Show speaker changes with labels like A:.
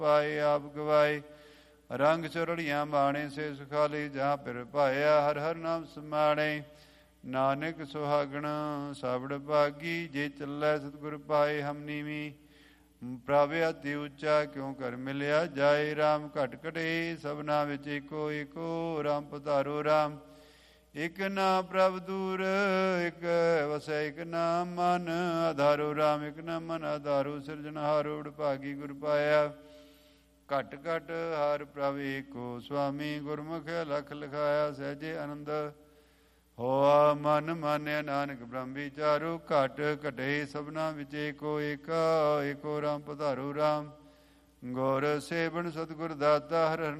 A: ਪਾਏ ਆਪ ਗਵਾਏ। ਰੰਗ ਚੁਰੜੀਆਂ ਬਾਣੇ ਸੇ ਸੁਖਾਲੀ, ਜਾਂ ਫਿਰ ਪਾਇਆ ਹਰ ਹਰ ਨਾਮ ਸਮਾਣੇ। ਨਾਨਕ ਸੁਹਾਗਣ ਸਾਬੜ ਭਾਗੀ, ਜੇ ਚੱਲੈ ਸਤਿਗੁਰ ਪਾਏ ਹਮ ਨੀਵੀ। ਪ੍ਰਭ ਅਤਿ ਉੱਚਾ ਕਿਉ ਕਰ ਮਿਲਿਆ ਜਾਏ, ਰਾਮ ਘਟ ਘਟੇ ਸਭਨਾ ਵਿੱਚ ਏਕੋ ਏਕੋ। ਰਾਮ ਪਧਾਰੋ ਰਾਮ ਇਕ ਨਾ ਪ੍ਰਭ ਦੂਰ, ਇਕ ਵਸੈ ਇਕ ਨਾ ਮਨ। ਆਧਾਰੋ ਰਾਮ ਇਕ ਨਾ ਮਨ ਆਧਾਰੋ, ਸਿਰਜਣਹਾਰੋ ਵਡਭਾਗੀ ਗੁਰ ਪਾਇਆ। ਘਟ ਘਟ ਹਰ ਪ੍ਰਭ ਏਕੋ ਸੁਆਮੀ, ਗੁਰਮੁਖ ਲਖ ਲਿਖਾਇਆ। ਸਹਿਜੇ ਆਨੰਦ ਹੋਆ ਮਨ ਮਾਨਿਆ, ਨਾਨਕ ਬ੍ਰਹਮ ਵਿਚਾਰੋ। ਘਟ ਘਟੇ ਸਭਨਾ ਵਿੱਚ ਏਕੋ ਏਕਾ ਏਕੋ। ਰਾਮ ਪਧਾਰੋ ਰਾਮ ਗੁਰ ਸੇਵਨ ਸਤਿਗੁਰ ਦਾਤਾ, ਹਰ ਹਰ